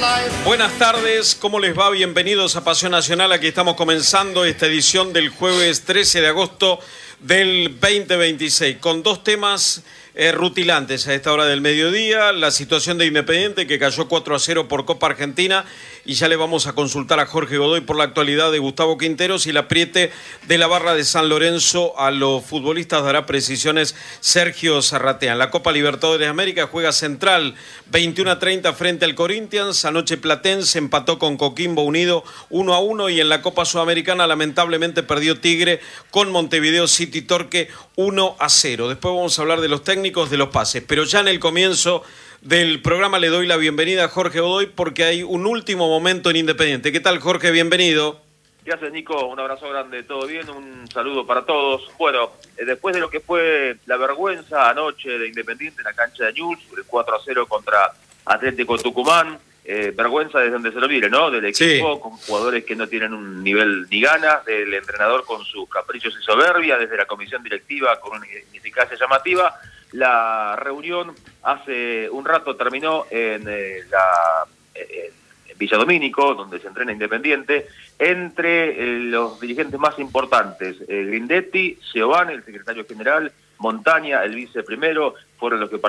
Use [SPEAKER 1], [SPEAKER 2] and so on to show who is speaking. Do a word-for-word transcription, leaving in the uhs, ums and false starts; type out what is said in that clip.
[SPEAKER 1] Buenas tardes, ¿cómo les va? Bienvenidos a Pasión Nacional. Aquí estamos comenzando esta edición del jueves trece de agosto del veinte veintiséis con dos temas eh, rutilantes a esta hora del mediodía. La situación de Independiente, que cayó cuatro a cero por Copa Argentina, y ya le vamos a consultar a Jorge Godoy por la actualidad de Gustavo Quinteros, y el apriete de la barra de San Lorenzo a los futbolistas dará precisiones Sergio Zarratea. En la Copa Libertadores de América juega Central veintiuno a treinta frente al Corinthians. Anoche Platense empató con Coquimbo Unido uno a uno, y en la Copa Sudamericana lamentablemente perdió Tigre con Montevideo City Torque uno a cero. Después vamos a hablar de los técnicos, de los pases, pero ya en el comienzo del programa le doy la bienvenida a Jorge Godoy porque hay un último momento en Independiente. ¿Qué tal, Jorge? Bienvenido.
[SPEAKER 2] ¿Qué haces, Nico? Un abrazo grande, todo bien, un saludo para todos. Bueno, eh, después de lo que fue la vergüenza anoche de Independiente en la cancha de Newell's, el cuatro a cero contra Atlético Tucumán, eh, vergüenza desde donde se lo mire, ¿no? Del equipo, sí, con jugadores que no tienen un nivel ni gana, del entrenador con sus caprichos y soberbia, desde la comisión directiva con una ineficacia llamativa. La reunión hace un rato terminó en eh, la... Eh, Villa Domínico, donde se entrena Independiente, entre eh, los dirigentes más importantes, eh, Grindetti, Giovanni, el secretario general, Montaña, el viceprimero, fueron los que